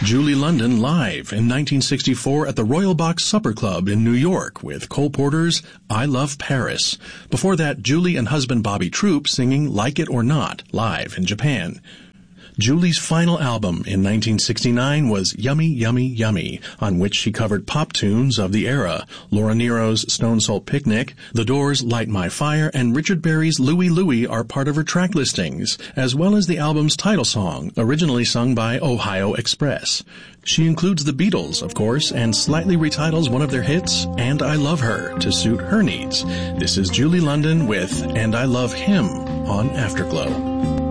Julie London live in 1964 at the Royal Box Supper Club in New York with Cole Porter's I Love Paris. Before that, Julie and husband Bobby Troup singing Like It or Not live in Japan. Julie's final album in 1969 was Yummy, Yummy, Yummy, on which she covered pop tunes of the era, Laura Nero's Stone Salt Picnic, The Doors' Light My Fire, and Richard Berry's Louie Louie are part of her track listings, as well as the album's title song, originally sung by Ohio Express. She includes the Beatles, of course, and slightly retitles one of their hits, And I Love Her, to suit her needs. This is Julie London with And I Love Him on Afterglow.